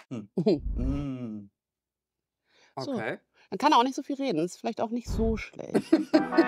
Hm. Mhm. Hm. So, Okay. dann kann er auch nicht so viel reden. Ist vielleicht auch nicht so schlecht.